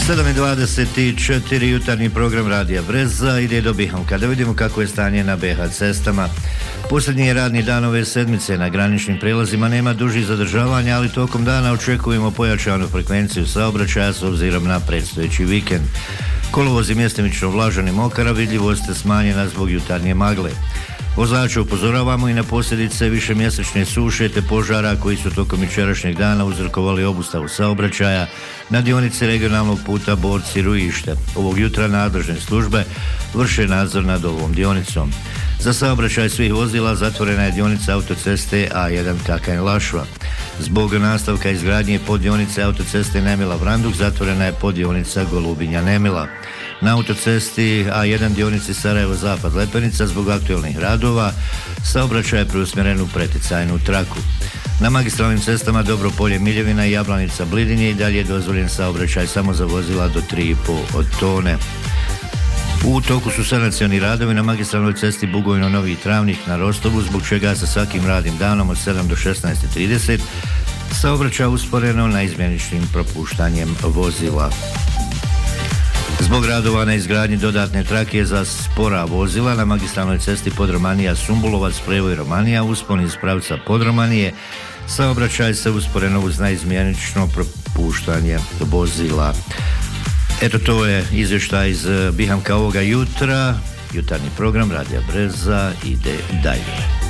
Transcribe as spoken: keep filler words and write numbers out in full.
sedam i dvadeset četiri, jutarnji program Radija Breza ide do Bihamka. Da vidimo kako je stanje na B H cestama. Posljednji je radni dan ove sedmice. Na graničnim prelazima nema dužih zadržavanja, ali tokom dana očekujemo pojačanu frekvenciju saobraćaja s obzirom na predstojeći vikend. Kolovoz je mjestimično vlažan i mokar, a vidljivost je smanjena zbog jutarnje magle. Vozače upozoravamo i na posljedice višemjesečne suše te požara koji su tokom jučerašnjeg dana uzrokovali obustavu saobraćaja na dionici regionalnog puta Borci-Ruište. Ovog jutra nadležne službe vrše nadzor nad ovom dionicom. Za saobraćaj svih vozila zatvorena je dionica autoceste A jedan Kakanj-Lašva. Zbog nastavka izgradnje poddionice autoceste Nemila-Vranduk zatvorena je poddionica Golubinja-Nemila. Na autocesti A jedan dionici Sarajevo-Zapad-Lepenica zbog aktualnih radova saobraćaj je preusmjeren u preticajnu traku. Na magistralnim cestama Dobropolje-Miljevina i Jablanica-Blidinje i dalje je dozvoljen saobraćaj samo za vozila do tri i pol tone. U toku su sanacioni radovi na magistralnoj cesti Bugojno-Novi Travnik na Rostovu, zbog čega sa svakim radnim danom od sedam do šesnaest i trideset saobraćaj usporeno na izmjeničnim propuštanjem vozila. Zbog radova na izgradnji dodatne trake za spora vozila na magistralnoj cesti Podromanija-Sumbulovac, Prevoj Romanija, uspon iz pravca Podromanije, saobraćaj se usporeno uz naizmjenično propuštanje vozila. Eto, to je izvještaj iz Bihamka ovoga jutra. Jutarnji program Radija Breza ide dalje.